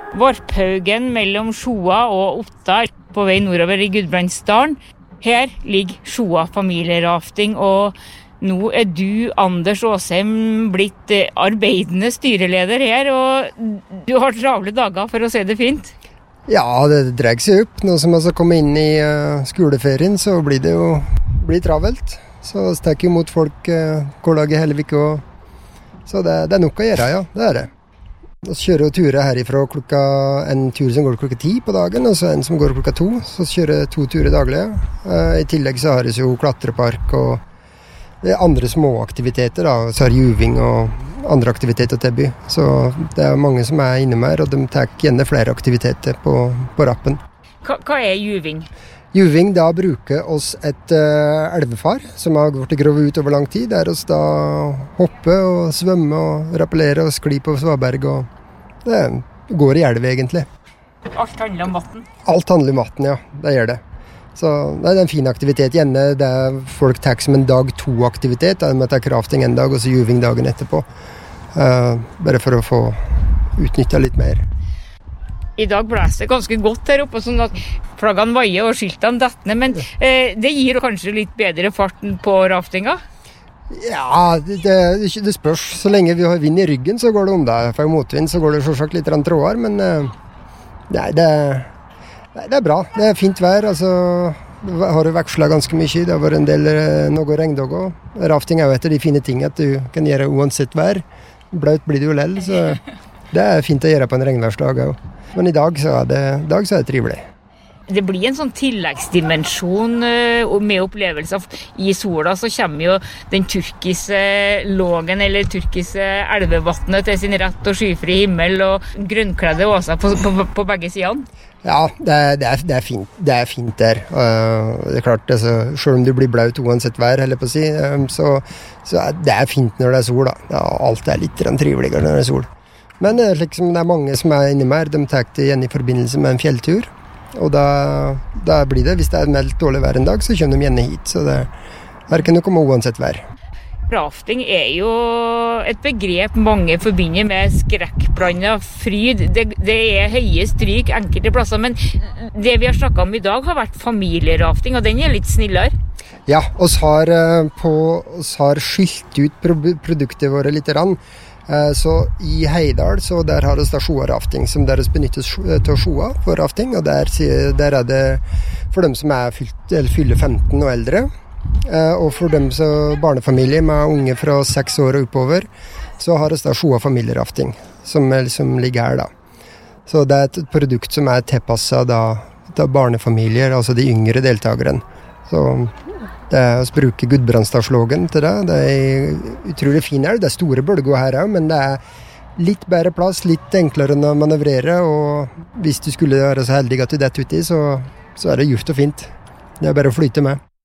Varphaugen mellom Sjoa og Otta på vei nordover i Gudbrandsdalen. Her ligger Sjoa familierafting, og nå du, Anders Åsheim, blitt arbeidende styreleder her, og du har travle dager, for å si det fint. Ja, det dreier seg opp. Nå som jeg kommer inn i skoleferien, så blir det jo travelt. Så jeg tar imot folk hver dag i hele uka. Så det er nok å gjøre, ja. Det er det. Vi kjører turer herifra en tur som går klokka 10 på dagen, og så en som går klokka 2. Så kjører jeg 2 turer daglig. I tillegg så har vi jo klatrepark og det er andre små aktiviteter, da. Så har juving og andre aktiviteter til by. Så det er mange som er inne med her, og de tar gjerne flere aktiviteter på rappen. Hva er juving? Juving, da bruker oss et elvefar som har vært grovet ut over lang tid. Der oss da hopper og svømmer og rappellerer og sklir på svaberg. Og det går i elv egentlig. Alt handler om vatten? Alt handler om vatten, ja. Det gjør det. Så det er en fin aktivitet. Gjerne det er folk tar som en dag 2-aktivitet. De tar krafting en dag og så juving dagen etterpå. Bare for å få utnyttet litt mer. I dag blåser det ganske godt her oppe, sånn at flaggene vaier og skiltene detter ned, men det gir kanskje litt bedre farten på raftinga? Ja, det spørs. Så lenge vi har vind i ryggen, så går det om det. For motvind så går det selvsagt litt trådere, men nei, det er bra. Det er fint vær, altså har det vekslet ganske mye. Det har vært en del noe regndag også. Rafting er jo etter de fine tingene at du kan gjøre uansett vær. Blaut blir det jo lell, så det er fint å gjøre på en regnværsdag også. Men i dag så er det trivelig. Det blir en sånn tilleggsdimensjon med opplevelser. I sola så kommer jo den turkise lågen eller turkise elvevattnet til sin rett og skyfri himmel og grønnkledde åser på begge sidene. Ja, det er fint. Det er fint der. Det er klart, altså, selv om du blir blaut uansett vær, heller på å si, så det er fint når det er sol, da. Ja, alt er litt triveligere når det er sol. Men liksom, det er mange som er inne med her. De tar det igjen i forbindelse med en fjelltur. Og da blir det, hvis det er meldt dårlig vær en dag, så kommer de gjerne hit. Så det er ikke noe med uansett vær. Rafting er jo et begrep mange forbinder med skrekkblandet fryd. Det er høye stryk enkelte plasser, men det vi har snakket om i dag har vært familierafting, og den er litt snillere. Ja, oss har skilt ut produktet våre litt rann. Så i Heidal, så der har vi Sjoa rafting, som deres benyttes til Sjoa for rafting, og der er det for dem som fyller 15 og eldre, og for dem som barnefamilie med unge fra 6 år og oppover, så har vi Sjoa familierafting, som liksom ligger her da. Så det er et produkt som er tilpasset da barnefamilier, altså de yngre deltakerne. Så det er å bruke Gudbrandsdalslågen til det. Det er utrolig fin elv. Det er store bølger her også, men det er litt bedre plass, litt enklere å manøvrere, og hvis du skulle være så heldig at du detter uti, så er det gjort og fint. Det er bare å flyte med.